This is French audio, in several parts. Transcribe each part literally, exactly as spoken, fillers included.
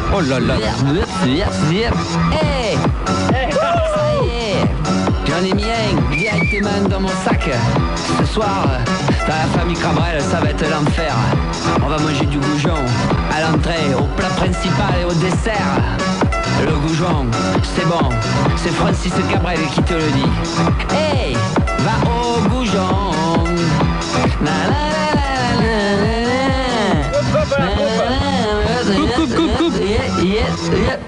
Oh là là. Hey, ça y est, j'en ai mis un directement dans mon sac. Ce soir, dans la famille Cabrel, ça va être l'enfer. On va manger du goujon à l'entrée, au plat principal et au dessert. Le goujon, c'est bon, c'est Francis Cabrel qui te le dit. Hey, va au goujon. Na, na, na, na, na, na. Coupe, coupe, coupe, coupe. Yeah, yeah, yeah.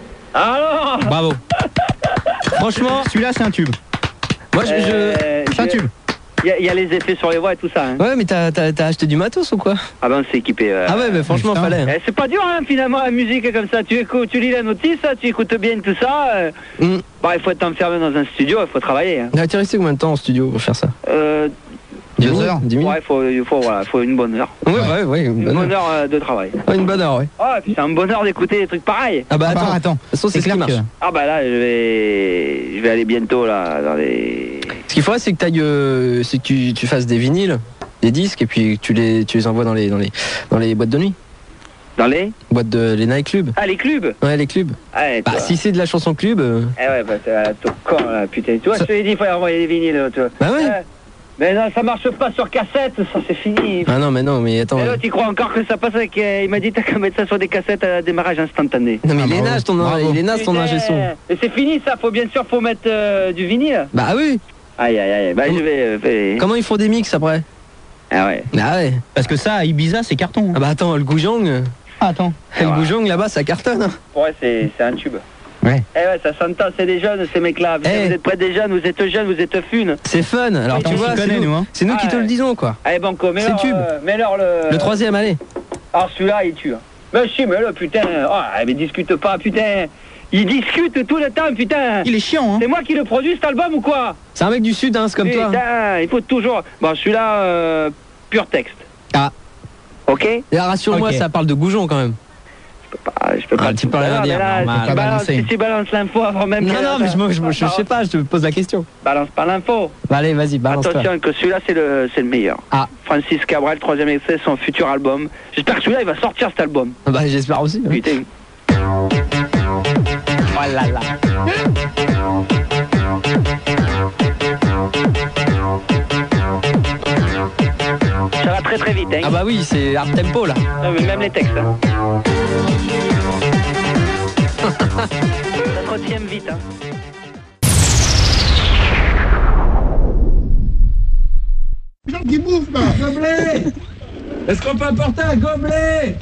Alors Bravo. Franchement, Celui-là, c'est un tube. moi je... je... euh, C'est un je- tube. Il y, a- il y a les effets sur les voix et tout ça. Hein. Ouais, mais t'as, t'as, t'as acheté du matos ou quoi? Ah ben, on s'est équipé. euh. Ah ouais, mais franchement, putain. fallait. Eh, c'est pas dur, hein, finalement, la musique comme ça. Tu écoutes, tu lis la notice, tu écoutes bien tout ça. euh. Mm. Bon, il faut être enfermé dans un studio, il faut travailler. Hein. Ah, t'es resté combien de temps en studio pour faire ça? Euh, dix Deux minutes heures. dix minutes ouais, il faut, il faut, voilà, il faut une bonne heure. Ouais, ouais, ouais, une Une bonne bonne heure. heure euh, de travail. Ouais, une bonne heure, ouais. Ah, et puis c'est un bonheur d'écouter des trucs pareils. Ah bah Ah bah, attends, de attends. toute façon, c'est ce qui clair marche. que- Ah bah là, je vais, je vais aller bientôt là dans les. Ce qu'il faudrait, c'est que, t'ailles, euh, c'est que tu, tu fasses des vinyles, des disques, et puis que tu les, tu les envoies dans les, dans les, dans les boîtes de nuit. Dans les. Boîtes de les night clubs. Ah, les clubs. Ouais, les clubs. Ah, ouais, Bah, toi. si c'est de la chanson club. euh, Eh ouais, bah t'es t'es con là, putain. Tu vois, Ça- je te l'ai dit, il faut envoyer des vinyles, tu vois. Bah ouais. Eh, mais non, ça marche pas sur cassette, ça c'est fini. Ah non, mais non, mais attends. Et là, tu crois encore que ça passe avec. euh, il m'a dit, t'as qu'à mettre ça sur des cassettes à démarrage instantané. Non, mais Ah, il est bravo. naze ton, Bravo. il est naze ton Putain. ingé son. Et c'est fini ça, faut bien sûr, faut mettre euh, du vinyle. Bah oui. Aïe aïe aïe, bah Comment- je vais. euh, faire- Comment ils font des mix après? Ah ouais. Ah ouais. Parce que ça, à Ibiza, c'est carton. Ah bah attends, le goujong, euh, Ah, attends. le Ouais. goujong là-bas, ça cartonne. hein. Pour ouais, c'est c'est un tube. Ouais. Eh ouais, ça s'entend, c'est des jeunes, ces mecs-là. Vous, Eh. vous êtes près des jeunes, vous êtes jeunes, vous êtes fun. C'est fun. Alors Attends, tu on vois, s'y c'est connaît, nous, nous, hein. c'est nous qui Ah te le ouais. disons quoi. Allez, Banco, C'est mets-leur tube. euh, mets-leur le. Le troisième, allez. Alors celui-là, il tue. hein. Mais si, mais là, putain. Oh, mais discute pas, putain. Il discute tout le temps, putain. Il est chiant, hein. C'est moi qui le produis cet album ou quoi? C'est un mec du sud, hein, c'est comme toi. Putain, il faut toujours. Bon, celui-là, euh, pur texte. Ah. Ok? Et là, rassure-moi, Ok. ça parle de goujon quand même. Je peux pas, je peux Ah, pas. tu tout peux rien savoir, dire, mais là, normal. si Pas tu balances, balancer. si tu balances l'info avant même Non, que- non, mais je, je, je, je sais pas, je te pose la question. Balance pas l'info. Bah, allez, vas-y, balance-toi. Attention que celui-là c'est le, c'est le meilleur. Ah. Francis Cabrel, troisième extrait, son futur album. J'espère que celui-là il va sortir cet album. Bah, j'espère aussi. hein. Putain. Oh là là. Ça va très très vite, hein. Ah bah oui, c'est hard tempo là. Ah, mais même les textes. Hein. Ça retient vite, hein. Qui bouffe là. Gobelet! Est-ce qu'on peut apporter un gobelet?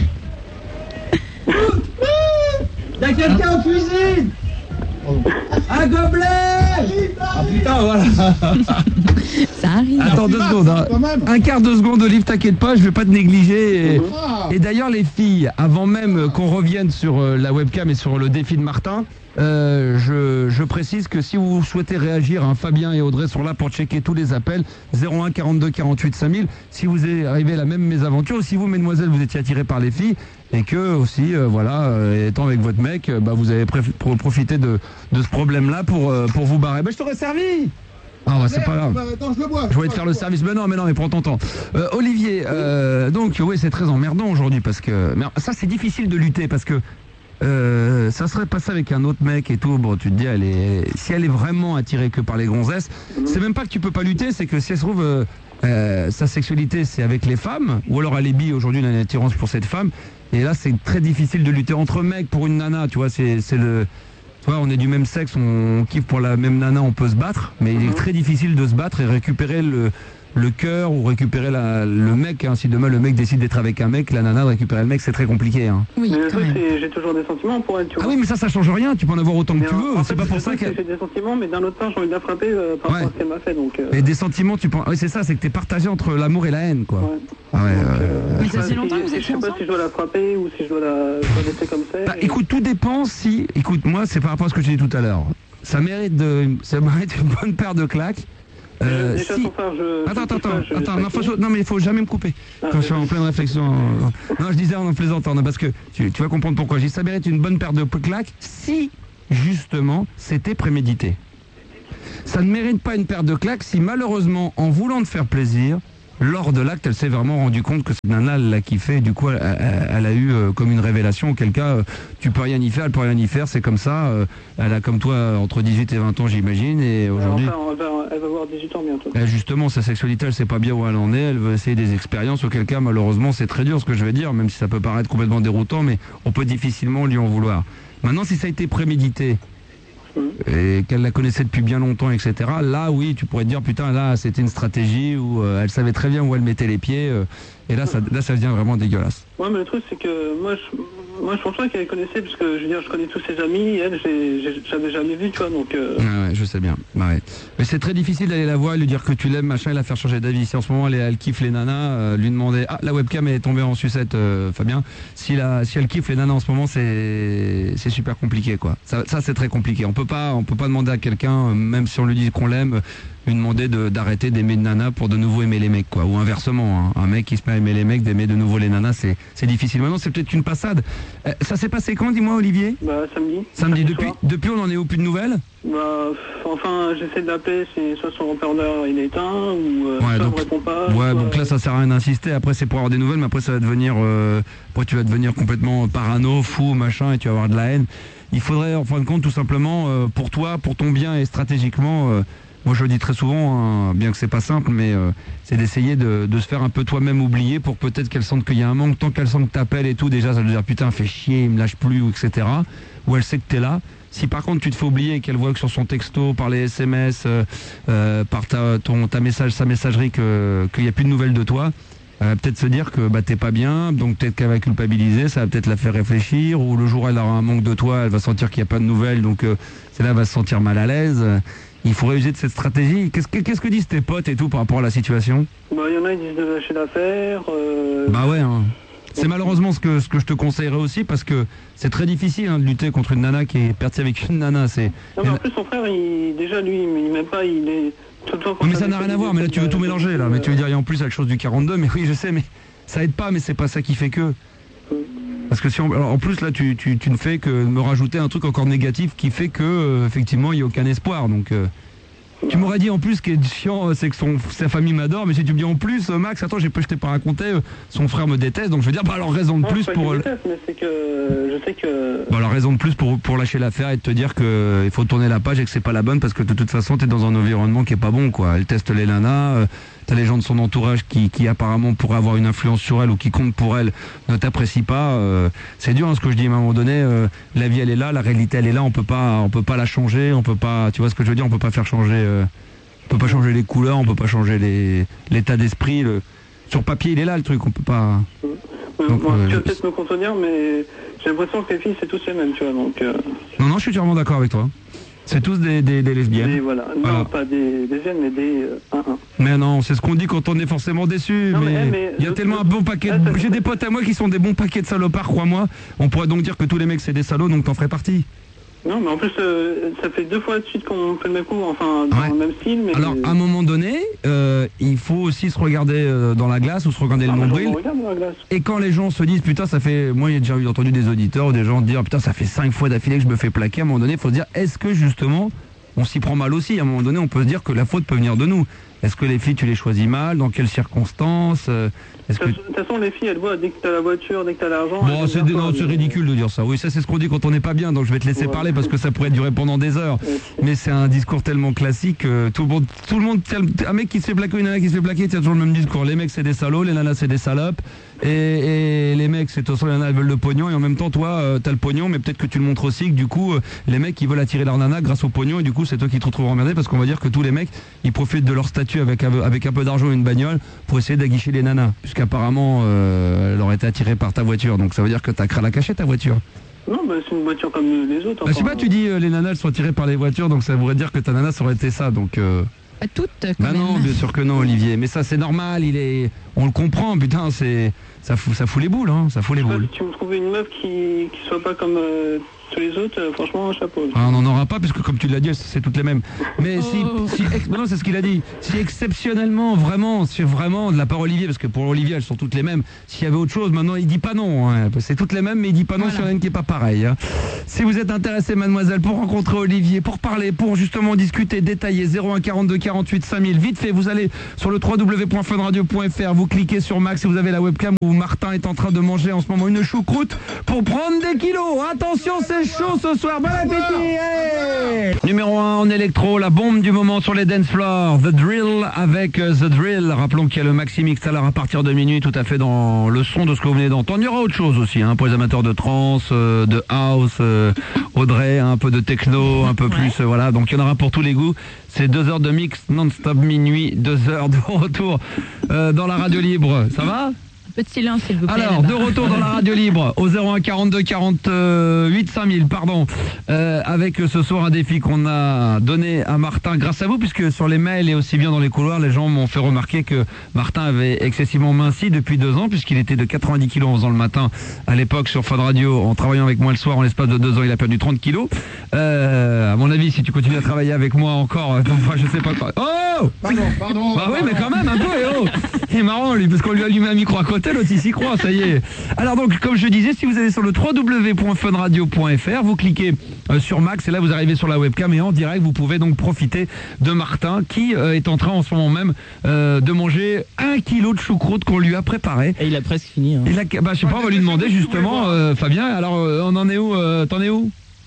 Y'a quelqu'un en cuisine? Un gobelet! Ah putain, voilà! Ça arrive. Attends deux secondes, hein. Quand même. Un quart de seconde, Olive, t'inquiète pas, je vais pas te négliger. Et, Ah. et d'ailleurs, les filles, avant même qu'on revienne sur euh, la webcam et sur le défi de Martin, euh, je, je précise que si vous souhaitez réagir, hein, Fabien et Audrey sont là pour checker tous les appels. zéro un quarante-deux quarante-huit cinq mille. Si vous est arrivé à la même mésaventure, ou si vous, mesdemoiselles, vous étiez attirés par les filles, et que aussi, euh, voilà, euh, étant avec votre mec, euh, bah, vous avez préf- pro- profité de, de ce problème-là pour, euh, pour vous barrer. Bah, je t'aurais servi! Ah bah, c'est pas grave. Attends, je le bois. Je voulais te faire le service, mais non, mais non, mais prends ton temps. Euh, Olivier, euh, donc oui, c'est très emmerdant aujourd'hui parce que, mais ça c'est difficile de lutter parce que euh, ça serait passé avec un autre mec et tout. Bon, tu te dis, elle est, si elle est vraiment attirée que par les gonzesses, c'est même pas que tu peux pas lutter, c'est que si elle se trouve euh, euh, sa sexualité c'est avec les femmes, ou alors elle est bi aujourd'hui, elle a une attirance pour cette femme, et là c'est très difficile de lutter entre mecs pour une nana, tu vois, c'est c'est le tu vois, on est du même sexe, on kiffe pour la même nana, on peut se battre, mais il est très difficile de se battre et récupérer le, le cœur ou récupérer la, le mec. Hein. Si demain le mec décide d'être avec un mec, la nana de récupérer le mec, c'est très compliqué. Hein. Oui, Mais le quand truc, même. c'est j'ai toujours des sentiments pour elle, tu vois. Ah oui, mais ça, ça change rien. Tu peux en avoir autant que Mais tu en- veux. en C'est fait, pas pour le ça truc, que. c'est que j'ai des sentiments, mais d'un autre temps, j'ai envie de la frapper euh, par Ouais. rapport à ce qu'elle m'a fait. Donc, euh, Mais des sentiments, tu penses. Oui, c'est ça, c'est que t'es partagé entre l'amour et la haine, quoi. ouais. Ah ouais, Donc, euh, euh, Mais je sais ça pas fait longtemps si- que vous êtes Je sais pas ensemble si je dois la frapper ou si je dois la, je dois laisser comme ça. Bah, et- écoute, tout dépend si. Écoute, moi, c'est par rapport à ce que j'ai dit tout à l'heure. Ça mérite, de, ça mérite une bonne paire de claques. Euh, Déjà, si- son frère, je. Attends, attends, je dis pas, attends, je- attends, je- non, faut, non mais il faut jamais me couper Ah, quand je suis oui. en pleine réflexion. Non, je disais en plaisantant, non, parce que tu, tu vas comprendre pourquoi. Je dis ça mérite une bonne paire de claques si justement c'était prémédité. Ça ne mérite pas une paire de claques si malheureusement, en voulant te faire plaisir, lors de l'acte, elle s'est vraiment rendue compte que cette nana, elle l'a kiffé, et du coup, elle, elle, elle a eu euh, comme une révélation, auquel cas, euh, tu peux rien y faire, elle peut rien y faire, c'est comme ça. Euh, elle a comme toi entre dix-huit et vingt ans, j'imagine, et aujourd'hui... Enfin, elle va, elle va avoir dix-huit ans bientôt. Eh, justement, sa sexualité, elle sait pas bien où elle en est, elle veut essayer des expériences, auquel cas, malheureusement, c'est très dur ce que je vais dire, même si ça peut paraître complètement déroutant, mais on peut difficilement lui en vouloir. Maintenant, si ça a été prémédité, et qu'elle la connaissait depuis bien longtemps, et cetera. Là, oui, tu pourrais te dire, putain, là, c'était une stratégie où euh, elle savait très bien où elle mettait les pieds, euh, et là, ça, là, ça devient vraiment dégueulasse. Ouais, mais le truc, c'est que moi, je, moi, je pense pas qu'elle connaissait, parce que, je veux dire, je connais tous ses amis, elle, j'ai- j'ai- j'avais jamais vu, tu vois, donc... Euh... Ouais, ouais, je sais bien. Bah ouais. Mais c'est très difficile d'aller la voir et lui dire que tu l'aimes, machin, et la faire changer d'avis. Si en ce moment elle, elle kiffe les nanas, euh, lui demander, ah, la webcam est tombée en sucette, euh, Fabien. Si, la, si elle kiffe les nanas en ce moment, c'est c'est super compliqué, quoi. Ça, ça c'est très compliqué. On peut pas, on peut pas demander à quelqu'un, euh, même si on lui dit qu'on l'aime, lui demander de- d'arrêter d'aimer une nana pour de nouveau aimer les mecs, quoi. Ou inversement, hein. Un mec qui se met à aimer les mecs, d'aimer de nouveau les nanas, c'est c'est difficile. Maintenant, c'est peut-être une passade. Euh, ça s'est passé quand, dis-moi, Olivier? Bah, samedi. Samedi. Depuis, soir. depuis, on en est où? Plus de nouvelles? Bah, enfin, j'essaie de l'appeler, c'est soit son répondeur il est éteint, ou euh, Ouais, soit donc- il me répond pas. Ouais, soit- donc là, ça sert à rien d'insister. Après, c'est pour avoir des nouvelles, mais après, ça va devenir, euh, après, tu vas devenir complètement parano, fou, machin, et tu vas avoir de la haine. Il faudrait, en fin de compte, tout simplement, euh, pour toi, pour ton bien et stratégiquement, euh, moi, je le dis très souvent, hein, bien que c'est pas simple, mais euh, c'est d'essayer de, de se faire un peu toi-même oublier pour que peut-être qu'elle sente qu'il y a un manque. Tant qu'elle sent que t'appelles et tout, déjà, ça veut dire putain, fait chier, il me lâche plus, ou et cetera. Ou elle sait que t'es là. Si par contre tu te fais oublier et qu'elle voit que sur son texto, par les S M S, euh, euh, par ta, ton, ta message, sa messagerie, que- qu'il n'y a plus de nouvelles de toi, elle va peut-être se dire que bah, t'es pas bien, donc peut-être qu'elle va culpabiliser, ça va peut-être la faire réfléchir, ou le jour où elle aura un manque de toi, elle va sentir qu'il n'y a pas de nouvelles, donc euh, c'est là elle va se sentir mal à l'aise. Il faudrait user de cette stratégie. Qu'est-ce que, qu'est-ce que disent tes potes et tout par rapport à la situation? Bah, il y en a, ils disent de lâcher l'affaire. Euh... Bah ouais, hein. C'est malheureusement ce que, ce que je te conseillerais aussi, parce que c'est très difficile, hein, de lutter contre une nana qui est partie avec une nana. C'est... Non, mais en plus, son frère, il, déjà, lui, il m'aime pas, il est tout le temps... Mais ça n'a rien à voir, mais là tu veux tout mélanger là. Mais tu veux dire, il y a en plus la chose du quarante-deux, mais oui je sais, mais ça aide pas, mais c'est pas ça qui fait que. Parce que si on- alors, en plus là tu, tu, tu ne fais que me rajouter un truc encore négatif qui fait que euh, effectivement il n'y a aucun espoir. Donc euh, tu m'aurais dit en plus, ce qui est chiant, euh, c'est que son, sa famille m'adore, mais si tu me dis en plus, euh, Max, attends, j'ai pas- je t'ai pas raconté, euh, son frère me déteste, donc je veux dire, bah alors raison de Non, plus c'est pas pour. qu'il euh, déteste, mais c'est que je sais que... Bah alors raison de plus pour, pour lâcher l'affaire et de te dire que euh, il faut tourner la page et que c'est pas la bonne, parce que de toute façon t'es dans un environnement qui est pas bon, quoi. Elle teste les nanas, euh, t'as les gens de son entourage qui, qui apparemment pourraient avoir une influence sur elle ou qui comptent pour elle, ne t'apprécient pas. euh, c'est dur, hein, ce que je dis, à un moment donné, euh, la vie elle est là, la réalité elle est là, on peut pas, on peut pas la changer, on peut pas, tu vois ce que je veux dire, on peut pas faire changer, euh, on peut pas changer les couleurs, on peut pas changer les, l'état d'esprit. Le, sur papier il est là le truc, on peut pas. Euh, Donc, bon, euh, tu vas peut-être me contredire, mais j'ai l'impression que les filles, c'est tous les mêmes, tu vois, donc... Euh... Non non, je suis entièrement d'accord avec toi. C'est tous des, des, des lesbiennes. Des, voilà. Voilà. Non, pas des lesbiennes, mais des euh, un un. Mais non, c'est ce qu'on dit quand on est forcément déçu. Non, mais, mais eh, mais il y a le- tellement le- un bon paquet. Ah, de- ça- J'ai des potes à moi qui sont des bons paquets de salopards, crois-moi. On pourrait donc dire que tous les mecs c'est des salauds, donc t'en ferais partie. Non, mais en plus, euh, ça fait deux fois de suite qu'on fait le même coup, enfin, dans Ouais. le même style, mais... Alors à un moment donné, euh, il faut aussi se regarder euh, dans la glace ou se regarder Ah, le mais nombril. on regarde dans la glace. Et quand les gens se disent putain ça fait, moi j'ai déjà eu entendu des auditeurs ou des gens dire putain ça fait cinq fois d'affilée que je me fais plaquer, à un moment donné il faut se dire est-ce que justement on s'y prend mal aussi, à un moment donné on peut se dire que la faute peut venir de nous. Est-ce que les filles tu les choisis mal, dans quelles circonstances, euh, est-ce que... De toute façon, les filles, elles voient dès que t'as la voiture, dès que t'as l'argent... Bon, elles c'est viennent des- vers non, toi, c'est mais- ridicule de dire ça. Oui, ça c'est ce qu'on dit quand on n'est pas bien, donc je vais te laisser Ouais. parler parce que ça pourrait durer pendant des heures. Mais c'est un discours tellement classique que tout le monde, tout le monde, un mec qui se fait plaquer, une nana qui se fait plaquer, il y a toujours le même discours. Les mecs c'est des salauds, les nanas c'est des salopes, et, et les mecs c'est de toute façon les nanas elles veulent le pognon, et en même temps toi euh, t'as le pognon, mais peut-être que tu le montres aussi que du coup euh, les mecs ils veulent attirer leur nana grâce au pognon, et du coup c'est toi qui te retrouves emmerdé parce qu'on va dire que tous les mecs ils profitent de leur statut avec avec un peu d'argent et une bagnole pour essayer d'aguicher les nanas, puisqu'apparemment euh, elle aurait été attirée par ta voiture, donc ça veut dire que t'as la caché ta voiture. Non, bah, c'est une voiture comme les autres. Bah, je sais enfin, pas, tu dis euh, les nanas elles sont attirées par les voitures, donc ça voudrait dire que ta nana ça aurait été ça, donc. Euh... Pas toutes, quand Bah même. non, bien sûr que non, Olivier. Mais ça c'est normal, il est, on le comprend, putain, c'est, ça fout, ça fout les boules, hein, ça fout les je sais pas boules. si tu me trouvais une meuf qui, qui soit pas comme... euh, tous les autres, euh, franchement, chapeau. Ah, on n'en aura pas, puisque comme tu l'as dit, c'est toutes les mêmes. Mais si, si ex- non, c'est ce qu'il a dit. Si exceptionnellement, vraiment, si vraiment de la part Olivier, parce que pour Olivier, elles sont toutes les mêmes. S'il y avait autre chose, maintenant, il dit pas non. Hein. C'est toutes les mêmes, mais il dit pas non. Voilà. S'il y en a une qui est pas pareille. Hein. Si vous êtes intéressé, mademoiselle, pour rencontrer Olivier, pour parler, pour justement discuter, détailler, zéro un quarante-deux quarante-huit cinq mille, vite fait, vous allez sur le w w w point fun radio point f r, vous cliquez sur Max et vous avez la webcam où Martin est en train de manger en ce moment une choucroute pour prendre des kilos. Attention, c'est chaud ce soir, bon appétit. Hey, numéro un en électro, la bombe du moment sur les dance floors, The Drill avec uh, The Drill. Rappelons qu'il y a le Maxi Mix alors à partir de minuit, tout à fait dans le son de ce que vous venez d'entendre. Il y aura autre chose aussi, hein, pour les amateurs de trance, euh, de house, euh, Audrey, un peu de techno, un peu plus, euh, voilà. Donc il y en aura pour tous les goûts. C'est deux heures de mix non-stop minuit, deux heures de retour euh, dans la radio libre. Ça va ? Un peu de silence, s'il vous plaît. Alors, de retour dans la radio libre, au zéro un quarante-deux quarante-huit cinq mille, pardon, euh, avec ce soir un défi qu'on a donné à Martin grâce à vous, puisque sur les mails et aussi bien dans les couloirs, les gens m'ont fait remarquer que Martin avait excessivement minci depuis deux ans, puisqu'il était de quatre-vingt-dix kilos en faisant le matin à l'époque sur Fun Radio, en travaillant avec moi le soir, en l'espace de deux ans, il a perdu trente kilos. Euh, à mon avis, si tu continues à travailler avec moi encore, enfin, je sais pas quoi. Oh Pardon, pardon. Bah oui, mais quand même, un peu, et oh il est marrant, lui, parce qu'on lui a allumé un micro à côté, l'autre, il s'y croit, ça y est. Alors donc, comme je disais, si vous allez sur le w w w point fun radio point f r, vous cliquez euh, sur Max, et là, vous arrivez sur la webcam, et en direct, vous pouvez donc profiter de Martin, qui euh, est en train, en ce moment même, euh, de manger un kilo de choucroute qu'on lui a préparé. Et il a presque fini. Hein. Il a, bah, je sais pas, on va lui demander, justement, euh, Fabien, alors, euh, on en est où euh, T'en es où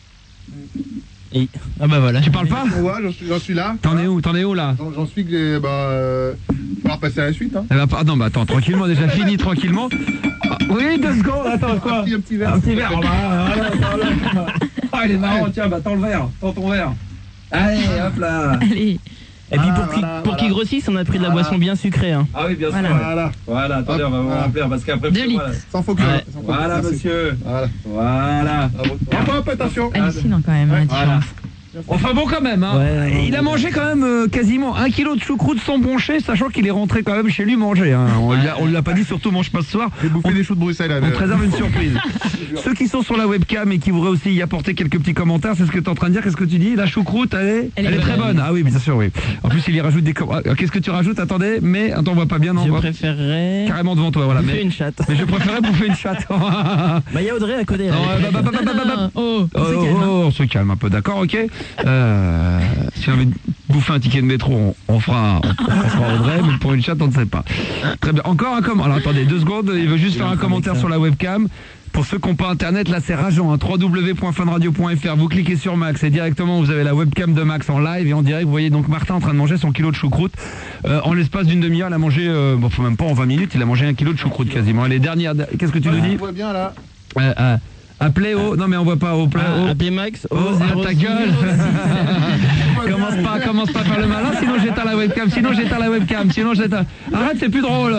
Et... Ah bah voilà. Tu parles pas? Ouais, j'en suis, j'en suis là. T'en es où? T'en es où là? J'en, j'en suis que j'ai, bah, euh, on va passer à la suite, hein. Eh bah, ah non, bah attends, tranquillement, déjà fini tranquillement. Ah, oui, deux secondes, attends, quoi? Un petit, un petit verre. Un petit verre, bah, voilà, voilà. Ah, il est marrant, tiens, bah, tends le verre, tends ton verre. Allez, hop là. Allez. Et puis Voilà, pour qu'il voilà, pour voilà. qu'il grossisse, on a pris de la Voilà. boisson bien sucrée. Hein. Ah oui, bien sûr. Voilà. Voilà. Voilà, attendez, Hop, on va vous voilà. remplir parce qu'après... Deux litres. Voilà, Sans focus. Ouais. Sans focus. voilà Merci. monsieur. Voilà. Voilà. Hop, hop, attention. Hallucinant quand même, Ouais. hein, Voilà. différence. Enfin bon quand même, hein. Ouais, ouais, il a ouais. mangé quand même euh, quasiment un kilo de choucroute sans broncher, sachant qu'il est rentré quand même chez lui manger. Hein. On lui a- on lui a pas dit surtout mange pas ce soir. J'ai bouffé On- des choux de Bruxelles. On avec. te réserve une surprise. Ceux qui sont sur la webcam et qui voudraient aussi y apporter quelques petits commentaires, c'est ce que tu es en train de dire. Qu'est-ce que tu dis? La choucroute, elle est, Elle est elle est très bonne. bonne. Ah oui, bien sûr, oui. En plus, il y rajoute des. com- Ah, Qu'est-ce que tu rajoutes? Attendez, mais attends, on voit pas bien, non? Je on voit- préférerais Carrément devant toi, voilà. bouffer Mais, une chatte. mais je préférais bouffer une chatte. Bah il y a Audrey à côté. Non, là. bah, bah, bah, bah, bah, bah, bah. Oh, Oh, on se oh, calme, hein. oh, on se calme un peu, d'accord, ok. Euh, si on a envie de bouffer un ticket de métro, on, on fera, on, on fera Audrey, mais pour une chatte, on ne sait pas. Très bien. Encore un commentaire. Alors attendez, deux secondes, il veut juste Il est faire en un train commentaire avec ça. sur la webcam. Pour ceux qui n'ont pas internet, là c'est rageant, hein, w w w point fun radio point f r, vous cliquez sur Max et directement vous avez la webcam de Max en live et en direct, vous voyez donc Martin en train de manger son kilo de choucroute. Euh, en l'espace d'une demi-heure, il a mangé, euh, bon faut même pas en vingt minutes, il a mangé un kilo de choucroute quasiment. Et les dernières, qu'est-ce que tu nous On dis? voit bien là. euh, euh, Appelez au, non mais on voit pas au, Ah, au, appelez Max au Oh, ah, zéro ta six. gueule. Commence pas, commence pas à faire le malin, sinon j'éteins la webcam, sinon j'éteins la webcam, sinon j'éteins... Arrête, c'est plus drôle.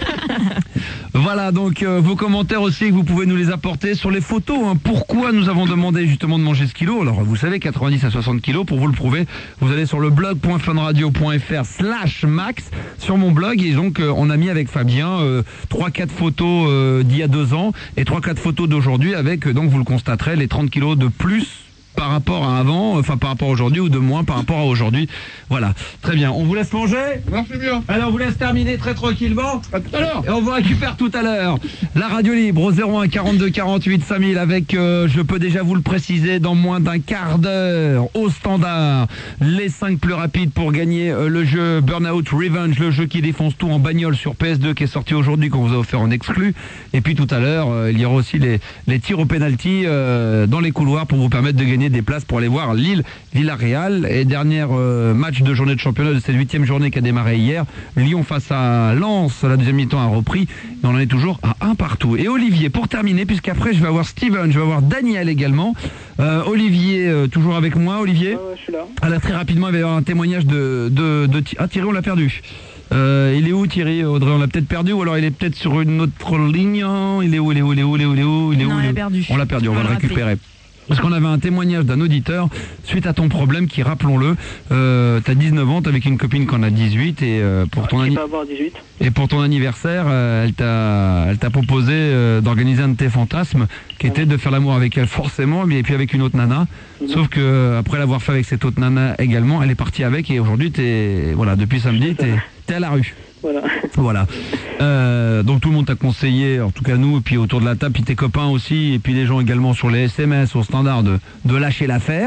Voilà, donc euh, vos commentaires aussi, que vous pouvez nous les apporter sur les photos. Hein. Pourquoi nous avons demandé justement de manger ce kilo? Alors vous savez, quatre-vingt-dix à soixante kilos, pour vous le prouver, vous allez sur le blog point fun radio point f r slash max, sur mon blog, et donc euh, on a mis avec Fabien euh, trois quatre photos euh, d'il y a deux ans, et trois quatre photos d'aujourd'hui avec, euh, donc vous le constaterez, les trente kilos de plus par rapport à avant, enfin par rapport à aujourd'hui, ou de moins par rapport à aujourd'hui. Voilà, très bien. On vous laisse manger? Merci bien. Alors on vous laisse terminer très tranquillement. À tout à l'heure. Et on vous récupère tout à l'heure. La radio libre au zéro un quarante-deux quarante-huit cinq mille avec, euh, je peux déjà vous le préciser, dans moins d'un quart d'heure au standard, les cinq plus rapides pour gagner euh, le jeu Burnout Revenge, le jeu qui défonce tout en bagnole sur P S deux qui est sorti aujourd'hui, qu'on vous a offert en exclu. Et puis tout à l'heure, euh, il y aura aussi les, les tirs au penalty euh, dans les couloirs pour vous permettre de gagner des places pour aller voir Lille-Villarreal. Et dernier euh, match de journée de championnat de cette huitième journée qui a démarré hier, Lyon face à Lens, la deuxième mi-temps a repris, et on en est toujours à un partout. Et Olivier, pour terminer, puisqu'après je vais avoir Steven, je vais avoir Daniel également. Euh, Olivier, euh, toujours avec moi, Olivier. Ouais, ouais, je suis là. Ah là, très rapidement, il va y avoir un témoignage de... de, de Thi- ah, Thierry, on l'a perdu. Euh, il est où Thierry? Audrey, on l'a peut-être perdu, ou alors il est peut-être sur une autre ligne. Il est où? Il est où? Il est où? Il est où? Il est où? Il est où? Non, Il est on l'a où perdu. On l'a perdu, on On va va le le rappeler. récupérer. Parce qu'on avait un témoignage d'un auditeur suite à ton problème qui, rappelons-le, euh, t'as dix-neuf ans, t'es avec une copine qui en a dix-huit et euh, pour ton Qui anni- va avoir dix-huit. et pour ton anniversaire, euh, elle t'a elle t'a proposé euh, d'organiser un de tes fantasmes qui était de faire l'amour avec elle forcément, mais et puis avec une autre nana. Sauf que euh, après l'avoir fait avec cette autre nana également, elle est partie avec et aujourd'hui t'es voilà depuis samedi t'es t'es à la rue. Voilà. Voilà. Euh, donc tout le monde t'a conseillé, en tout cas nous, et puis autour de la table, puis tes copains aussi, et puis les gens également sur les S M S, au standard, de, de lâcher l'affaire.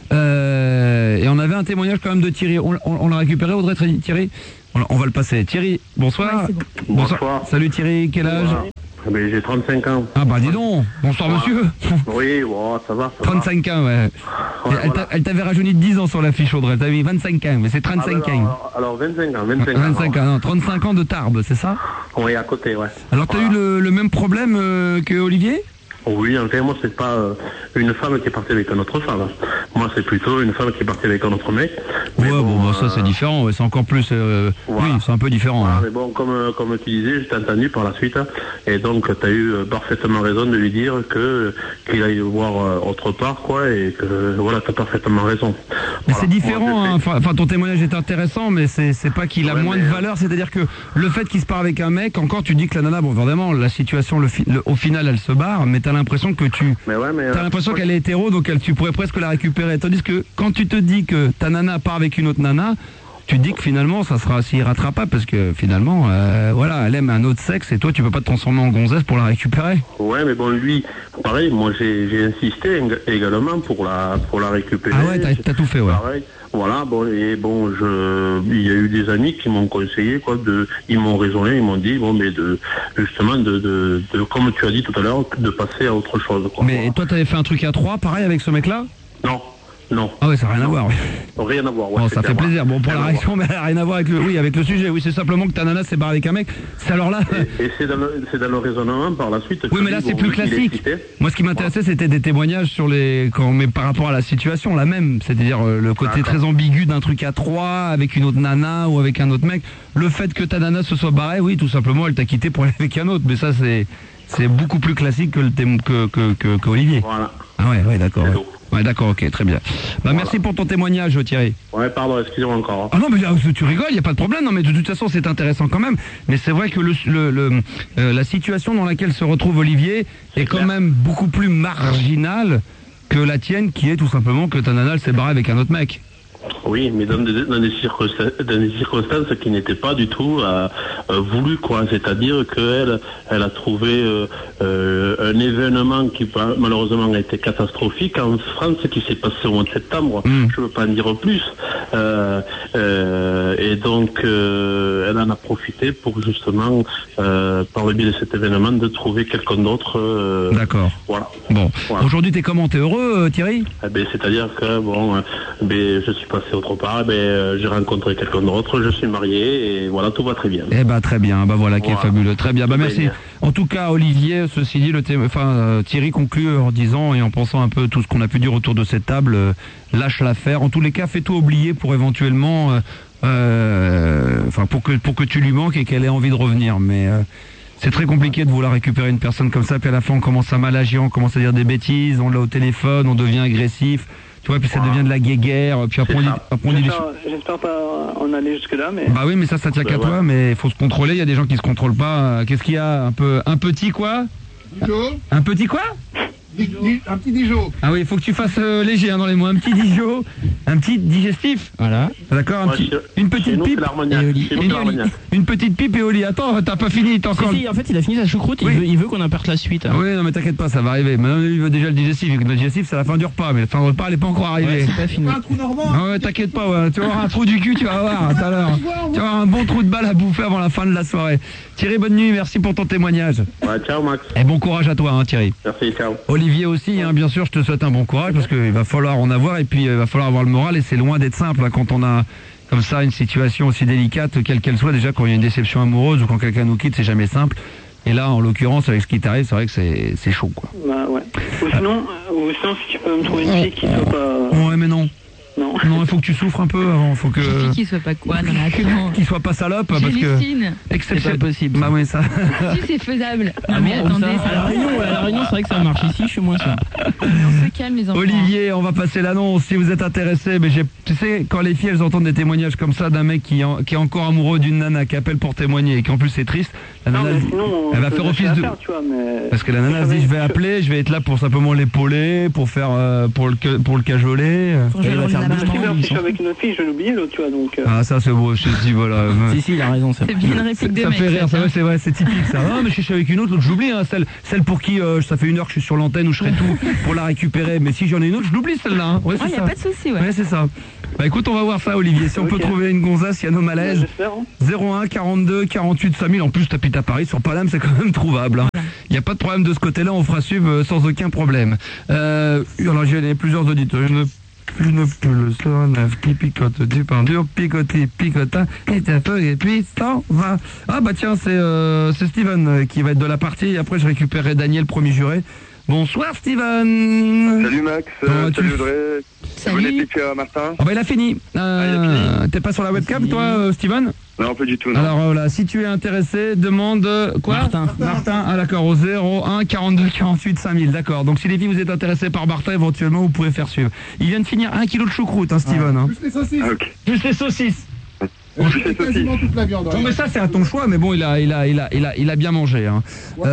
Euh, et on avait un témoignage quand même de Thierry. On, on, on l'a récupéré, Audrey, Thierry on, on va le passer. Thierry, bonsoir. Ouais, c'est bon. Bonsoir. Salut Thierry, quel âge? Ah ben, j'ai trente-cinq ans. Ah bah dis donc. Bonsoir monsieur. Oui, wow, ça va. Ça trente-cinq ans, ouais. Ouais, elle voilà. t'a- elle t'avait rajeuni de dix ans sur la fiche, Audrey. T'avais mis vingt-cinq ans, mais c'est Ah, trente-cinq ben, ans. alors, alors vingt-cinq ans, vingt-cinq ans. vingt-cinq ans, non, trente-cinq ans de Tarbes, c'est ça? Oui, à côté, ouais. Alors t'as Voilà. eu le, le même problème euh, que Olivier? Oui, en fait, moi, c'est pas euh, une femme qui est partie avec une autre femme. Moi, c'est plutôt une femme qui est partie avec un autre mec. Ouais, Mais bon, bah, ça euh, c'est différent, ouais, c'est encore plus... euh, Voilà. Oui, c'est un peu différent. Voilà, hein. mais bon, comme, euh, comme tu disais, je t'ai entendu par la suite, hein, et donc tu as eu euh, parfaitement raison de lui dire que qu'il aille voir euh, autre part, quoi, et que voilà, tu as parfaitement raison. Mais Voilà. c'est différent, Moi, hein. j'ai fait- enfin, enfin, ton témoignage est intéressant, mais c'est c'est pas qu'il a Ouais, moins mais, de euh, valeur, c'est-à-dire que le fait qu'il se part avec un mec, encore tu dis que la nana, bon vraiment, la situation, le, fi- le- au final elle se barre, mais t'as l'impression que tu... Mais ouais, mais... T'as euh, l'impression moi, qu'elle est hétéro, donc elle, tu pourrais presque la récupérer. Tandis que quand tu te dis que ta nana part avec une autre nana, tu te dis que finalement ça sera si rattrapable parce que finalement, euh, voilà, elle aime un autre sexe et toi tu peux pas te transformer en gonzesse pour la récupérer. Ouais, mais bon, lui, pareil, moi j'ai j'ai insisté eng- également pour la pour la récupérer. Ah ouais, t'as t'as tout fait, ouais. Pareil. Voilà, bon, et bon, je, il y a eu des amis qui m'ont conseillé, quoi, de, ils m'ont raisonné, ils m'ont dit, bon, mais de, justement, de, de, de, comme tu as dit tout à l'heure, de passer à autre chose, quoi. Mais toi t'avais fait un truc à trois, pareil avec ce mec-là? Non, non. Ah ouais, ça n'a rien à voir. Oui. Rien à voir, ouais. Bon, ça c'était fait à voir. plaisir. Bon, pour Rien la à réaction, mais elle n'a rien à voir avec le, oui, avec le sujet. Oui, c'est simplement que ta nana s'est barrée avec un mec. C'est alors là. voir. Et, et c'est dans, le- c'est dans le raisonnement par la suite. Oui, que mais là lui, c'est bon, plus il est classique. excité. Moi, ce qui m'intéressait, c'était des témoignages sur les, quand, mais par rapport à la situation, la même. C'est-à-dire euh, le côté D'accord. très ambigu d'un truc à trois avec une autre nana ou avec un autre mec. Le fait que ta nana se soit barrée, oui, tout simplement, elle t'a quitté pour aller avec un autre. Mais ça, c'est, c'est beaucoup plus classique que le témo- que, que, que, que Olivier. Voilà. Ah ouais, ouais, d'accord. C'est Ouais, tout. Ouais, d'accord, ok, très bien. Bah, Voilà. merci pour ton témoignage, Thierry. Ouais, pardon, excusez-moi encore. Ah non, mais euh, tu rigoles, il n'y a pas de problème. Non, mais de toute façon, c'est intéressant quand même. Mais c'est vrai que le, le, le, euh, la situation dans laquelle se retrouve Olivier est quand clair. même beaucoup plus marginale que la tienne, qui est tout simplement que ta nana elle s'est barrée avec un autre mec. Oui, mais dans des, dans des, circonstances, dans des circonstances qui n'étaient pas du tout euh, euh, voulues, quoi. C'est-à-dire qu'elle elle a trouvé euh, euh, un événement qui bah, malheureusement a été catastrophique en France, qui s'est passé au mois de septembre. Mm. Je ne veux pas en dire plus. Euh, euh, et donc, euh, elle en a profité pour justement, euh, par le biais de cet événement, de trouver quelqu'un d'autre. Euh, D'accord. voilà. Bon. Voilà. Aujourd'hui, t'es comment? T'es heureux, euh, Thierry? Eh ben, c'est-à-dire que bon, euh, ben, je suis passé autre part, ben, euh, j'ai rencontré quelqu'un d'autre, je suis marié et voilà, tout va très bien. Eh ben très bien, bah voilà qui est Voilà. fabuleux, très bien, bah Tout va merci. bien. En tout cas Olivier, ceci dit, le thé- enfin euh, Thierry conclut en disant et en pensant un peu tout ce qu'on a pu dire autour de cette table, euh, lâche l'affaire. En tous les cas, fais-toi oublier pour éventuellement, euh, euh, enfin pour que pour que tu lui manques et qu'elle ait envie de revenir. Mais euh, c'est très compliqué de vouloir récupérer une personne comme ça, puis à la fin on commence à mal agir, on commence à dire des bêtises, on l'a au téléphone, on devient agressif. Tu vois, puis ça Voilà. devient de la guéguerre, puis après on C'est dit, ça. après on dit des J'espère j'espère pas en aller jusque-là, mais... Bah oui, mais ça, ça tient Ben qu'à ouais. toi, mais il faut se contrôler. Il y a des gens qui se contrôlent pas. Euh, Qu'est-ce qu'il y a? Un peu, un petit quoi? Dijon, Un petit quoi? Di- di- un petit Dijon. Ah oui, il faut que tu fasses euh, léger hein, dans les mots. Un petit Dijon, un petit digestif. Voilà. D'accord, un Moi, petit, chez- une chez petite nous, pipe. c'est l'Armagnac. et Oli- Chez nous, et c'est Oli- l'Armagnac. Une petite pipe et au lit. Attends, t'as pas fini, t'as encore. Si, si, en fait, il a fini sa choucroute, Oui. il, veut, il veut qu'on apporte la suite. hein. Ah oui, non mais t'inquiète pas, ça va arriver. Maintenant, il veut déjà le digestif. Le digestif, c'est la fin du repas, mais la fin du repas, elle est pas encore Ouais, arrivée. c'est pas fini. Un trou normand. Ah ouais, t'inquiète pas, ouais. Tu vas avoir un trou du cul, tu vas voir tout à l'heure. Tu vas avoir un bon trou de balle à bouffer avant la fin de la soirée. Thierry, bonne nuit, merci pour ton témoignage. Ouais, ciao Max. Et bon courage à toi, hein, Thierry. Merci, ciao. Olivier aussi, hein, bien sûr, je te souhaite un bon courage parce qu'il va falloir en avoir et puis euh, il va falloir avoir le moral et c'est loin d'être simple hein, quand on a comme ça une situation aussi délicate, quelle qu'elle soit, déjà quand il y a une déception amoureuse ou quand quelqu'un nous quitte, c'est jamais simple. Et là, en l'occurrence, avec ce qui t'arrive, c'est vrai que c'est c'est chaud, quoi. Bah ouais. Ou sinon, euh, ou sinon, si tu peux me trouver une fille qui soit pas... Ouais, mais non. Non. Non, il faut que tu souffres un peu avant. Faut que. Il suffit qu'il soit pas quoi, non mais attends. Qu'il soit pas salope, parce que. J'hallucine. Exception. C'est pas possible. Bah oui, ça. Si c'est faisable. Ah Non mais bon, attendez, ça, à la ça Réunion, ouais, à la Réunion, c'est vrai que ça marche. Ici, je suis moins sûr. on se calme les enfants. Olivier, on va passer l'annonce. Si vous êtes intéressé, mais j'ai, tu sais, quand les filles elles entendent des témoignages comme ça d'un mec qui, en- qui est encore amoureux d'une nana qui appelle pour témoigner et qui en plus est triste, la Non, nana, mais elle- sinon, elle va on peut faire lâcher office de. l'affaire, tu vois, mais... Parce que la nana se dit, je vais appeler, je vais être là pour simplement l'épauler, pour faire, euh, pour le, que- pour le cajoler. Pour Et il gérer va faire la deux maman. ans. Si ils je suis sont- avec une autre fille, je vais l'oublier l'autre, tu vois, donc... euh, Ah ça c'est beau, je te dis voilà. Si, si, il a raison. C'est bien une réplique de Ça mec. fait rire, c'est ça, vrai, c'est vrai, c'est typique ça. Ah mais je suis avec une autre, l'autre j'oublie, hein, celle, celle pour qui euh, ça fait une heure que je suis sur l'antenne où je ferai tout pour la récupérer. Mais si j'en ai une autre, je l'oublie celle-là. Hein. Ouais, Ah, c'est y a ça. pas de souci, ouais. Ouais, c'est ça. Bah écoute, on va voir ça, Olivier. Si on Ok. peut trouver une gonzasse, il y a nos malaises. J'espère, hein. zéro un quarante-deux quarante-huit cinq mille. En plus, t'habites à Paris, sur Paname, c'est quand même trouvable. Il hein. n'y a pas de problème de ce côté-là, on fera suivre euh, sans aucun problème. Euh, alors, j'ai plusieurs auditeurs. Une Une poule sur neuf qui picote du pain dur, picoté, picota, et un peu, et puis s'en va. Ah bah tiens, c'est euh, c'est Steven euh, qui va être de la partie, et après je récupérerai Daniel, premier juré. Bonsoir Steven. Salut Max, Comment euh, vas-tu salut Audrey. Salut. Bon appétit à Martin. Ah bah il a fini. Euh, T'es pas sur la webcam toi euh, Steven? Non, pas du tout, non. Alors voilà, si tu es intéressé, demande euh, quoi? Martin. Martin, ah d'accord, au zéro un quarante-deux quarante-huit cinq mille, d'accord. Donc si les filles vous êtes intéressées par Martin, éventuellement vous pouvez faire suivre. Il vient de finir un kilo de choucroute, hein, Steven. Hein. Plus les saucisses. Ah, ok. Plus les saucisses. Plus les Et quasiment saucisses. toute la viande. Non regarde. mais ça c'est à ton choix, mais bon il a il a il a il a, il a bien mangé. Hein.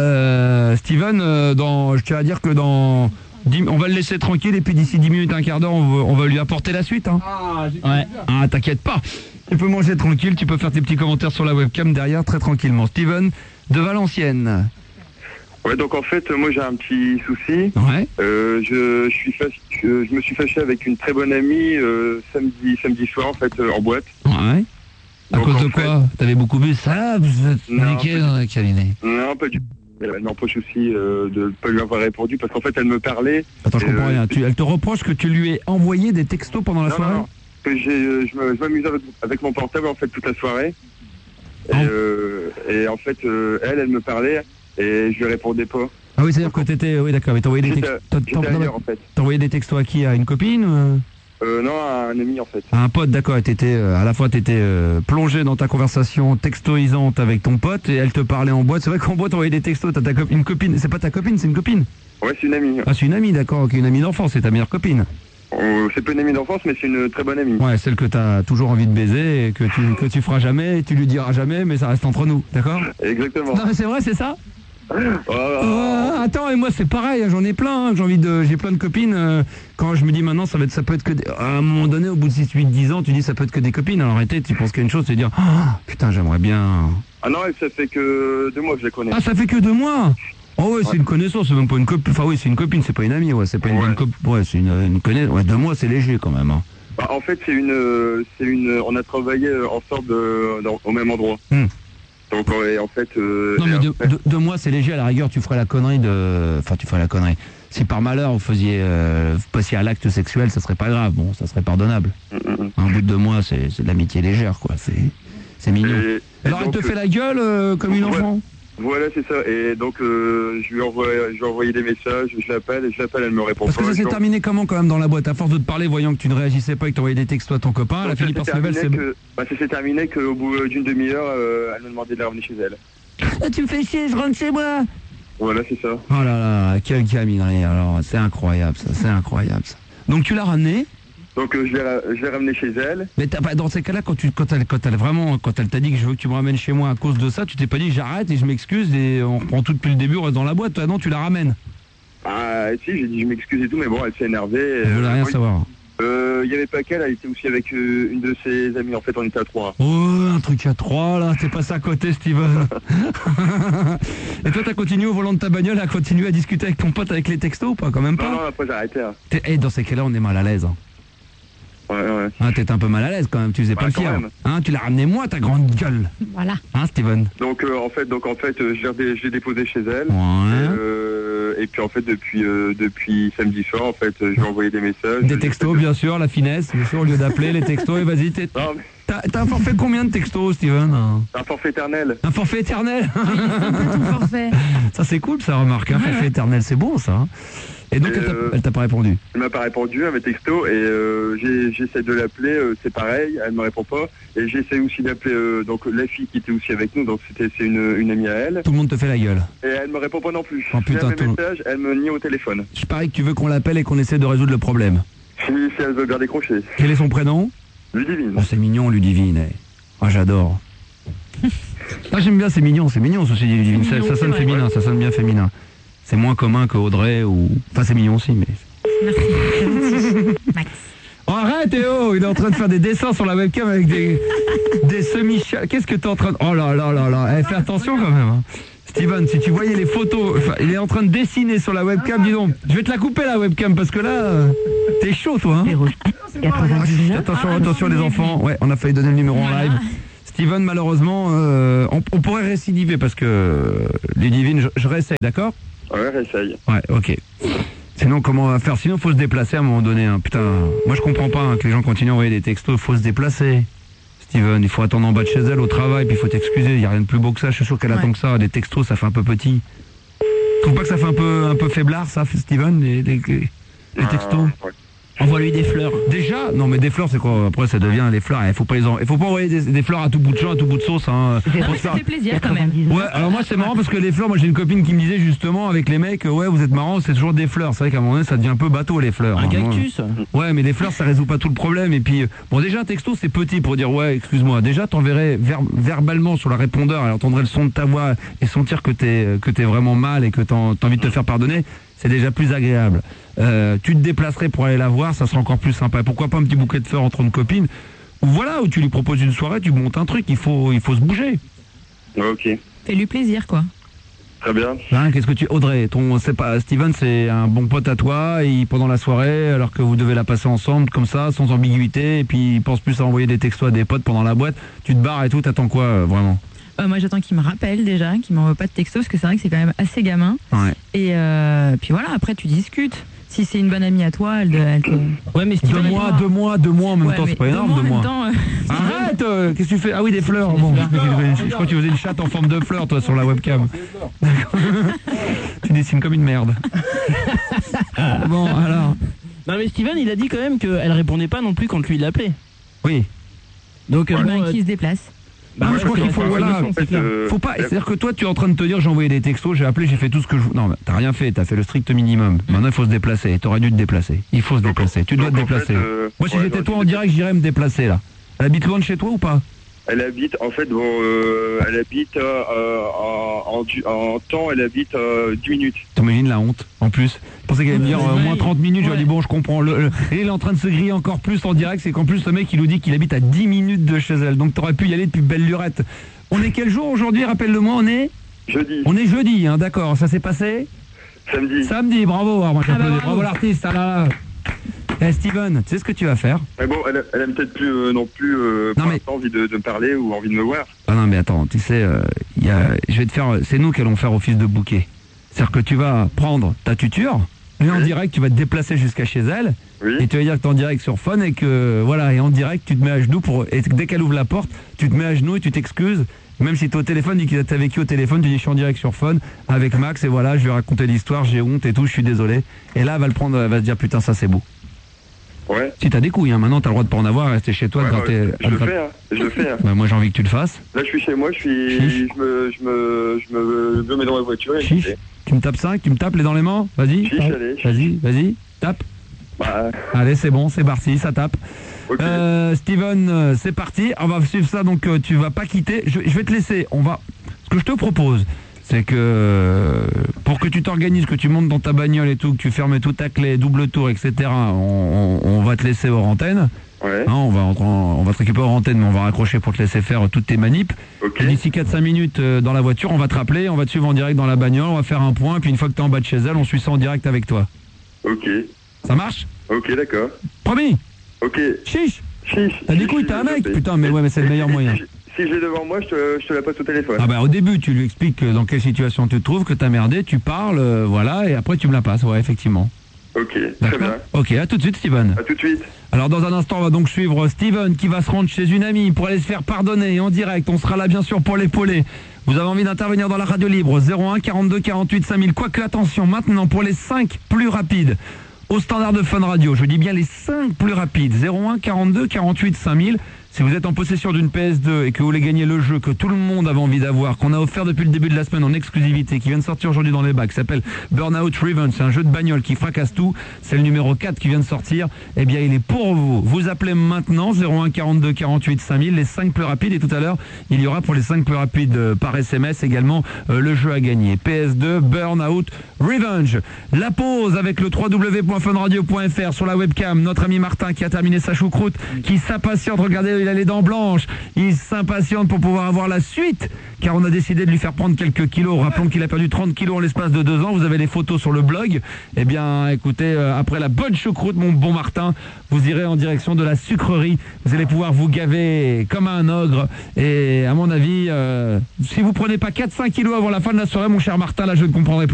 Euh, Steven, euh, dans, je tiens à dire que dans dix, on va le laisser tranquille et puis d'ici dix minutes, un quart d'heure, on va, on va lui apporter la suite. Hein. Ah, j'ai Ouais. Ah t'inquiète pas, tu peux manger tranquille, tu peux faire tes petits commentaires sur la webcam derrière très tranquillement. Steven de Valenciennes. Ouais, donc en fait, moi j'ai un petit souci. Ouais. Euh, je, je, suis fâché, je, je me suis fâché avec une très bonne amie euh, samedi, samedi soir, en fait, euh, en boîte. Ouais. À Donc, cause en de quoi? T'avais beaucoup bu? Ça, vous êtes Non, niqué dans le cabinet. Non, pas du tout. Elle m'empêche aussi euh, de ne pas lui avoir répondu parce qu'en fait, elle me parlait. Attends, je Et, comprends euh, rien. Tu, elle te reproche que tu lui aies envoyé des textos pendant la Non, soirée? non, non. Que j'ai, euh, je me- je m'amusais avec, avec mon portable en fait toute la soirée. Et, Oh. euh, et en fait, euh, elle, elle me parlait et je lui répondais pas. Ah oui, c'est-à-dire que t'étais... Oui, d'accord, mais t'as envoyé des J'étais textos... t'as- j'étais t'as- ailleurs en fait. T'as envoyé des textos à qui? À une copine ou... Euh, non, à un ami en fait. À un pote, d'accord. Et t'étais... euh, à la fois, t'étais euh, plongé dans ta conversation textoisante avec ton pote et elle te parlait en boîte. C'est vrai qu'en boîte, t'envoyais des textos. T'as ta co- une copine... C'est pas ta copine, c'est une copine? Ouais, c'est une amie. Ah, c'est une amie, d'accord. Ok, une amie d'enfance, c'est ta meilleure copine. Euh, c'est pas une amie d'enfance, mais c'est une très bonne amie. Ouais, celle que t'as toujours envie de baiser et que tu, que tu feras jamais, et tu lui diras jamais, mais ça reste entre nous, d'accord? Exactement. Non, mais c'est vrai, c'est ça? Oh, oh, Euh, attends, et moi c'est pareil, hein, j'en ai plein, hein, j'ai envie de, j'ai plein de copines. euh, quand je me dis maintenant, ça va être, ça peut être que, des- à un moment donné, au bout de six, huit, dix ans, tu dis ça peut être que des copines. Alors arrêtez, tu penses qu'il y a une chose, c'est de dire, ah, putain, j'aimerais bien. Ah non, ça fait que deux mois que je la connais. Ah, ça fait que deux mois. Oh ouais, c'est une connaissance, c'est même pas une copine. Enfin oui, c'est une copine, c'est pas une amie, ouais, c'est pas une Ouais. bonne copine. Ouais, c'est une, une connaissance. Ouais, deux mois, c'est léger quand même. Hein. Bah, en fait, c'est une, euh, c'est une, on a travaillé euh, ensemble de, dans- au même endroit. Hmm. Donc ouais, en fait. Euh, Non mais et deux, après- deux- deux mois, c'est léger. À la rigueur, tu ferais la connerie de, enfin, tu ferais la connerie. Si par malheur vous faisiez, euh, vous passiez à l'acte sexuel, ça serait pas grave. Bon, ça serait pardonnable. Mm, mm, mm. Un bout de deux mois, c'est c'est de l'amitié légère, quoi. C'est c'est mignon. Et- et Alors elle donc, te fait euh, la gueule euh, comme une ouais. enfant. Voilà, c'est ça. Et donc, euh, je lui envoie, je lui ai envoyé des messages, je l'appelle, et je l'appelle, elle me répond Parce pas. que ça Je s'est lui- terminé comment quand même dans la boîte? À force de te parler, voyant que tu ne réagissais pas et que tu envoyais des textos à ton copain, elle a Donc, fini ça par s'est se lever. terminé Elle s'est- que- bah, ça s'est terminé qu'au bout d'une demi-heure, euh, elle me demandait de la revenir chez elle. Ah, tu me fais chier, je rentre chez moi. Voilà, c'est ça. Oh là là, quelle gaminerie. Alors c'est incroyable ça, c'est incroyable ça. Donc tu l'as ramené. Donc, euh, je l'ai ra- je l'ai ramené chez elle. Mais t'as pas, dans ces cas-là, quand tu, quand elle, quand elle vraiment, quand elle t'a dit que je veux que tu me ramènes chez moi à cause de ça, tu t'es pas dit j'arrête et je m'excuse et on reprend tout depuis le début, on reste dans la boîte. Toi, non, tu la ramènes. Ah, si, j'ai dit je m'excuse et tout, mais bon, elle s'est énervée. Elle voulait rien oui. savoir. Euh, il y avait pas qu'elle, elle était aussi avec euh, une de ses amies. En fait, on était à trois. Oh, un truc à trois là, t'es passé à côté, Steven. Et toi, t'as continué au volant de ta bagnole à continuer à discuter avec ton pote avec les textos ou pas? Quand même Non, pas. non, après j'ai arrêté. Hein. T'es- eh, dans ces cas-là, on est mal à l'aise. Hein. Ouais, ouais. Hein, t'étais un peu mal à l'aise quand même, tu faisais pas Ouais, le quand fier. même. Hein, tu l'as ramené moi, ta grande gueule. Voilà. Hein, Steven? Donc euh, en fait, donc en fait, euh, je l'ai redé- je l'ai déposé chez elle. Ouais. Euh, et puis en fait, depuis euh, depuis samedi soir, en fait, euh, je lui ai envoyé des messages. Des textos, bien sûr, la finesse, bien sûr, au lieu d'appeler les textos, et vas-y, t'es- Non, mais t'as t'as un forfait combien de textos, Steven? c'est un forfait éternel. Un forfait éternel. Tout forfait. Ça c'est cool, ça remarque, un forfait éternel, c'est bon ça. Et donc Et, elle t'a- euh, elle t'a pas répondu. Elle m'a pas répondu, elle m'a texto, et euh, j'ai- j'essaie de l'appeler, euh, c'est pareil, elle me répond pas. Et j'essaie aussi d'appeler euh, donc la fille qui était aussi avec nous, donc c'était c'est une, une amie à elle. Tout le monde te fait la gueule. Et elle me répond pas non plus. Oh, Je putain, fais un tout le- message, elle me nie au téléphone. Je parie que tu veux qu'on l'appelle et qu'on essaie de résoudre le problème. Si, si elle veut bien décrocher. Quel est son prénom? Ludivine. Oh, c'est mignon, Ludivine. eh. Ah, j'adore. Ah, j'aime bien, c'est mignon, c'est mignon, ceci dit, Ludivine. Ça, ça sonne féminin, ça sonne bien féminin. C'est moins commun que Audrey ou... Enfin, c'est mignon aussi, mais... Merci. Max. Oh, arrête, Théo, il est en train de faire des dessins sur la webcam avec des, des semi-chats. Qu'est-ce que t'es en train de... Oh là là là là, eh, fais attention quand même. Hein. Steven, si tu voyais les photos, enfin, il est en train de dessiner sur la webcam, dis donc. Je vais te la couper la webcam parce que là, euh, t'es chaud toi. Hein. quatre-vingt-dix-neuf. Attention, attention les enfants. Ouais, on a failli donner le numéro en live. Steven, malheureusement, euh, on, on pourrait récidiver parce que euh, Ludivine, je, je réessaye, d'accord? Ouais, réessaye. Ouais, ok. Sinon, comment on va faire? Sinon, faut se déplacer à un moment donné. Hein. Putain, moi je comprends pas hein, que les gens continuent à envoyer des textos. Faut se déplacer. Steven, il faut attendre en bas de chez elle au travail, puis il faut t'excuser. Il n'y a rien de plus beau que ça. Je suis sûr qu'elle Ouais. attend que ça. Des textos, ça fait un peu petit. Tu trouves pas que ça fait un peu, un peu faiblard, ça, Steven, les, les, les textos? Ouais. Envoie-lui des fleurs. Déjà, non mais des fleurs c'est quoi? Après ça devient les fleurs. Il faut pas les en... il faut pas envoyer des, des fleurs à tout bout de champ, à tout bout de sauce. Hein. Ah, Pour mais se ça faire- fait plaisir quand même. Ouais, alors moi c'est marrant parce que les fleurs, moi j'ai une copine qui me disait justement avec les mecs, euh, ouais vous êtes marrant, c'est toujours des fleurs. C'est vrai qu'à un moment donné ça devient un peu bateau les fleurs. Un hein. cactus. Ouais, mais les fleurs ça résout pas tout le problème. Et puis euh, bon déjà un texto c'est petit pour dire ouais excuse-moi. Déjà t'enverrais ver verbalement sur la répondeur, elle entendrait le son de ta voix et sentir que t'es que t'es vraiment mal et que t'as t'as envie de te faire pardonner. C'est déjà plus agréable. Euh, tu te déplacerais pour aller la voir, ça sera encore plus sympa. Pourquoi pas un petit bouquet de fleurs entre une copine? Ou voilà, où tu lui proposes une soirée, tu montes un truc, il faut, il faut se bouger. Ok, Fais-lui plaisir, quoi. très bien. Hein, qu'est-ce que tu... Audrey, ton, c'est pas, Steven, c'est un bon pote à toi, et pendant la soirée, alors que vous devez la passer ensemble, comme ça, sans ambiguïté, et puis il pense plus à envoyer des textos à des potes pendant la boîte, tu te barres et tout, t'attends quoi, euh, vraiment? Euh, moi, j'attends qu'il me rappelle déjà, qu'il m'envoie pas de texto, parce que c'est vrai que c'est quand même assez gamin. Ouais. Et euh, puis voilà, après, tu discutes. Si c'est une bonne amie à toi, elle, elle te... Ouais, mais Deux Steven, mois, deux mois, deux mois en même Ouais, temps, mais c'est pas deux énorme, mois deux en mois. même temps, euh, Arrête, euh, qu'est-ce que tu fais? Ah oui, des fleurs, bon. Je crois que tu faisais une chatte en forme de fleur, toi, sur la webcam. Tu dessines comme une merde. Bon, alors. Non mais Steven, il a dit quand même qu'elle répondait pas non plus quand lui l'appelait. Oui. Donc euh, eh ben, bon, euh, qui se déplace. bah, Moi, je crois parce qu'il que faut, la voilà, solution, c'est clair. euh, Faut pas, c'est-à-dire que toi, tu es en train de te dire, j'ai envoyé des textos, j'ai appelé, j'ai fait tout ce que je... Non, mais t'as rien fait, t'as fait le strict minimum. Maintenant, il faut se déplacer. T'aurais dû te déplacer. Il faut se déplacer. Tu dois te donc, en déplacer. fait, euh, Moi, si ouais, j'étais donc, toi en direct, j'irais me déplacer, là. Elle habite loin de chez toi ou pas? Elle habite, en fait, bon, euh, elle habite euh, en, en, du- en temps, elle habite euh, dix minutes. T'imagines la honte, en plus. Je pensais qu'elle allait me dire euh, au moins trente minutes, j'aurais dit bon, je comprends. Le, le- Et il est en train de se griller encore plus en direct, c'est qu'en plus, le mec, il nous dit qu'il habite à dix minutes de chez elle. Donc, t'aurais pu y aller depuis belle lurette. On est quel jour aujourd'hui? Rappelle-le-moi, on est Jeudi, On est jeudi, hein, d'accord. Ça s'est passé samedi. samedi, bravo. Alors, moi, Ah bah, j'applaudis. bravo. Bravo l'artiste, ah là là. Eh, Steven, tu sais ce que tu vas faire? Mais bon, elle, elle aime peut-être plus euh, non plus euh, Non, pour mais- l'instant envie de, de me parler ou envie de me voir. Ah non, mais attends, tu sais, euh, il y a, je vais te faire, c'est nous qui allons faire office de bouquet. C'est-à-dire que tu vas prendre ta tuture, et en Oui. direct, tu vas te déplacer jusqu'à chez elle, Oui. et tu vas dire que tu es en direct sur Fun, et que, voilà, et en direct, tu te mets à genoux, pour, et dès qu'elle ouvre la porte, tu te mets à genoux et tu t'excuses. Même si tu es au téléphone, dis qu'il t'a vécu au téléphone, tu dis je suis en direct sur Fun, avec Max, et voilà, je lui ai raconté l'histoire, j'ai honte et tout, je suis désolé. Et là, elle va le prendre, elle va se dire putain, ça c'est beau. Ouais. Si t'as des couilles, hein, maintenant t'as le droit de pas en avoir, rester chez toi, Ouais, de gratter. ouais, je à le gratter- fais, hein. Je le fais. Hein. Bah, moi j'ai envie que tu le fasses. Là, je suis chez moi, je suis, Chiche. je me, je me, je me, je me mets dans ma voiture et je Chiche. fais. Tu me tapes cinq, tu me tapes les dents les mains, vas-y. Chiche, allez. Vas-y, vas-y, tape. Bah, Allez, c'est bon, c'est parti, ça tape. ok. Euh, Steven, euh, c'est parti. On va suivre ça, donc euh, tu vas pas quitter. Je, je vais te laisser. On va. Ce que je te propose, c'est que euh, pour que tu t'organises, que tu montes dans ta bagnole et tout, que tu fermes tout ta clé, double tour, et cetera. On, on- on va te laisser hors antenne. Ouais. Hein, on va entrer en- on va te récupérer hors antenne, mais on va raccrocher pour te laisser faire toutes tes manips. Ok. Et d'ici quatre cinq minutes euh, dans la voiture, on va te rappeler, on va te suivre en direct dans la bagnole, on va faire un point, puis une fois que t'es en bas de chez elle, on suit ça en direct avec toi. Ok. Ça marche? Ok, d'accord. Promis? Ok. Chiche! Chiche. T'as des chiche, couilles, t'es un je mec? fais. Putain, mais ouais, mais c'est le meilleur moyen. Si, si je l'ai devant moi, je te, je te la passe au téléphone. Ah bah au début tu lui expliques euh, dans quelle situation tu te trouves, que t'as merdé, tu parles, euh, voilà, et après tu me la passes, ouais, effectivement. Ok, très D'accord. bien. Ok, à tout de suite, Steven. À tout de suite. Alors dans un instant, on va donc suivre Steven qui va se rendre chez une amie pour aller se faire pardonner en direct. On sera là bien sûr pour l'épauler. Vous avez envie d'intervenir dans la radio libre, zéro un quarante-deux quarante-huit cinq mille. Quoique attention, maintenant pour les cinq plus rapides au standard de Fun Radio, je dis bien les cinq plus rapides, zéro un quarante-deux quarante-huit cinq mille. Si vous êtes en possession d'une P S deux et que vous voulez gagner le jeu que tout le monde avait envie d'avoir, qu'on a offert depuis le début de la semaine en exclusivité, qui vient de sortir aujourd'hui dans les bacs, qui s'appelle Burnout Revenge, c'est un jeu de bagnole qui fracasse tout, c'est le numéro quatre qui vient de sortir, eh bien il est pour vous. Vous appelez maintenant zéro un quarante-deux quarante-huit cinq mille, les cinq plus rapides, et tout à l'heure, il y aura pour les cinq plus rapides euh, par S M S également euh, le jeu à gagner. P S deux Burnout Revenge. La pause avec le w w w point fun radio point f r sur la webcam, notre ami Martin qui a terminé sa choucroute, qui s'impatiente, regardez, il a les dents blanches, il s'impatiente pour pouvoir avoir la suite, car on a décidé de lui faire prendre quelques kilos. Rappelons qu'il a perdu trente kilos en l'espace de deux ans, vous avez les photos sur le blog. Eh bien écoutez, euh, après la bonne choucroute, mon bon Martin, vous irez en direction de la sucrerie, vous allez pouvoir vous gaver comme un ogre, et à mon avis, euh, si vous prenez pas quatre cinq kilos avant la fin de la soirée, mon cher Martin, là je ne comprendrai plus.